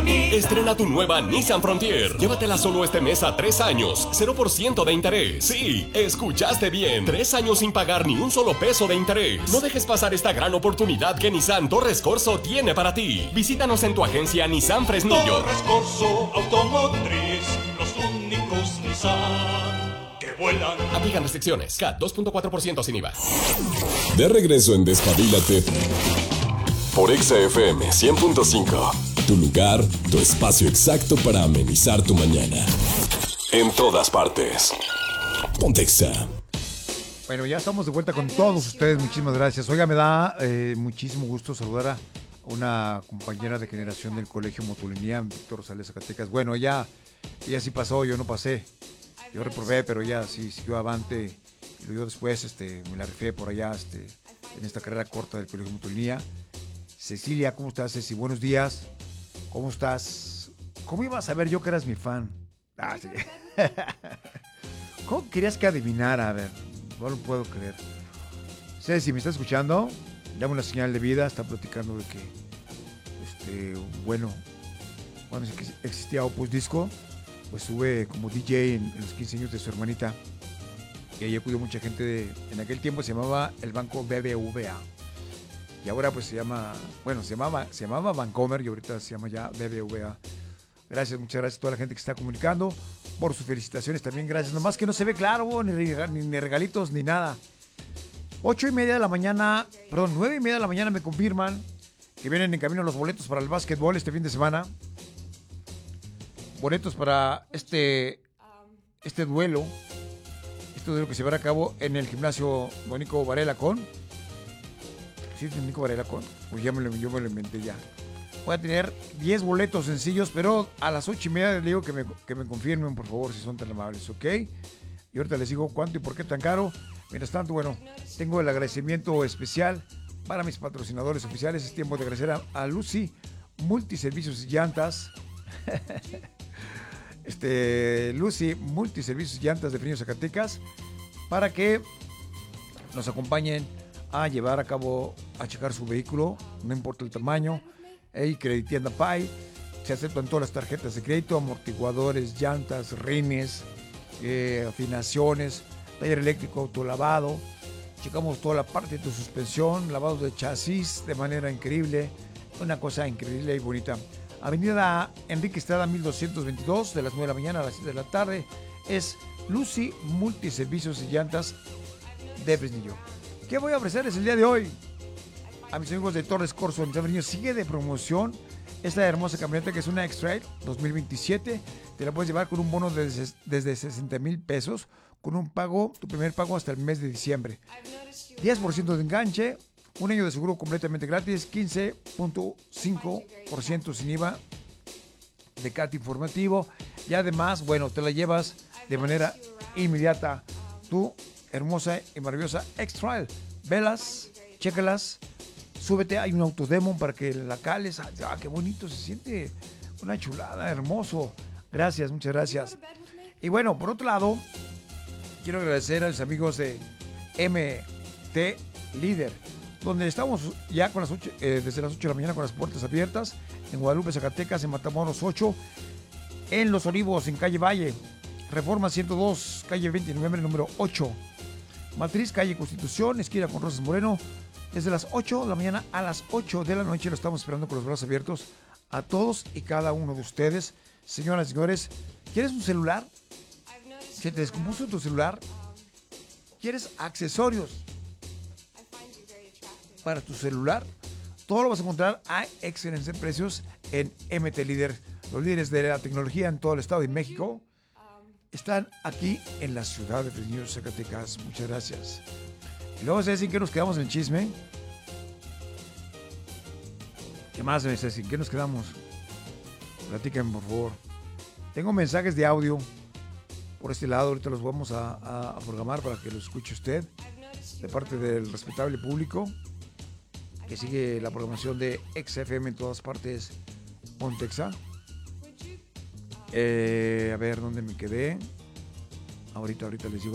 Estrena tu nueva Nissan Frontier. Llévatela solo este mes a 3 años, 0% de interés. Sí, escuchaste bien. 3 años sin pagar ni un solo peso de interés. No dejes pasar esta gran oportunidad que Nissan Torres Corso tiene para ti. Visítanos en tu agencia Nissan Fresnillo. Torres Corso Automotriz, los únicos Nissan que vuelan. Aplican restricciones. CAT 2.4% sin IVA. De regreso en Despabilate por XFM 100.5. Tu lugar, tu espacio exacto para amenizar tu mañana. En todas partes. Ponte Exa. Bueno, ya estamos de vuelta con todos ustedes. Muchísimas gracias. Oiga, me da muchísimo gusto saludar a una compañera de generación del Colegio Motolinía, Víctor Rosales, Zacatecas. Bueno, ella sí pasó, yo no pasé. Yo reprobé, pero ella sí siguió avante. Y yo después me la rifé por allá en esta carrera corta del Colegio Motolinía. Cecilia, ¿cómo estás, Ceci? Buenos días. ¿Cómo estás? ¿Cómo ibas a saber yo que eras mi fan? Ah, sí. ¿Cómo querías que adivinara? A ver, no lo puedo creer. Ceci, ¿me estás escuchando? Llama una señal de vida, está platicando de que, bueno, cuando existía Opus Disco, pues estuve como DJ en los 15 años de su hermanita, y ahí acudió mucha gente en aquel tiempo se llamaba el Banco BBVA. Y ahora pues se llamaba Bancomer y ahorita se llama ya BBVA. Gracias, muchas gracias a toda la gente que está comunicando por sus felicitaciones también, gracias. Nomás que no se ve claro, ni regalitos, ni nada. 9:30 de la mañana me confirman que vienen en camino los boletos para el básquetbol este fin de semana. Boletos para este duelo que se llevará a cabo en el gimnasio Nico Varela con... ¿Sí es Nico Varela con? Pues yo me lo inventé ya. Voy a tener 10 boletos sencillos, pero a las 8:30 les digo que me confirmen, por favor, si son tan amables, ¿ok? Y ahorita les digo cuánto y por qué tan caro. Mientras tanto, bueno, tengo el agradecimiento especial para mis patrocinadores oficiales. Es tiempo de agradecer a Lucy Multiservicios y Llantas. Lucy Multiservicios y Llantas de Fresnillo, Zacatecas, para que nos acompañen a llevar a cabo, a checar su vehículo, no importa el tamaño. Creditienda Pay, se aceptan todas las tarjetas de crédito, amortiguadores, llantas, rines, afinaciones, taller eléctrico, autolavado. Checamos toda la parte de tu suspensión, lavado de chasis de manera increíble, una cosa increíble y bonita. Avenida Enrique Estrada 1222, de las 9 de la mañana a las 7 de la tarde, es Lucy Multiservicios y Llantas de Fresnillo. ¿Qué voy a ofrecerles el día de hoy? A mis amigos de Torres Corso en San Fernando, sigue de promoción esta hermosa camioneta que es una X-Trail 2027. Te la puedes llevar con un bono desde 60,000 pesos, con un pago, tu primer pago hasta el mes de diciembre. 10% de enganche, un año de seguro completamente gratis, 15.5% sin IVA de CAT informativo. Y además, bueno, te la llevas de manera inmediata. Tu hermosa y maravillosa X-Trail. Velas, chécalas. Súbete, hay un autodemo para que la cales. Ah, qué bonito, se siente una chulada, hermoso. Gracias, muchas gracias. Y bueno, por otro lado, quiero agradecer a los amigos de MT Líder, donde estamos ya con desde las 8 de la mañana con las puertas abiertas, en Guadalupe, Zacatecas, en Matamoros 8, en Los Olivos, en calle Valle, Reforma 102, calle 29, número 8, Matriz, calle Constitución, esquina con Rosas Moreno. Desde las 8 de la mañana a las 8 de la noche lo estamos esperando con los brazos abiertos a todos y cada uno de ustedes. Señoras y señores, ¿quieres un celular? ¿Se te descompuso tu celular? ¿Quieres accesorios para tu celular? Todo lo vas a encontrar a excelentes precios en MT Líder. Los líderes de la tecnología en todo el estado de México están aquí en la ciudad de Fresnillo, Zacatecas. Muchas gracias. Y luego, Ceci, ¿en qué nos quedamos en el chisme? ¿Qué más, Ceci? ¿En qué nos quedamos? Platíquenme, por favor. Tengo mensajes de audio por este lado. Ahorita los vamos a programar para que los escuche usted, de parte del respetable público que sigue la programación de XFM en todas partes. Pontexa. A ver, ¿dónde me quedé? Ahorita les digo.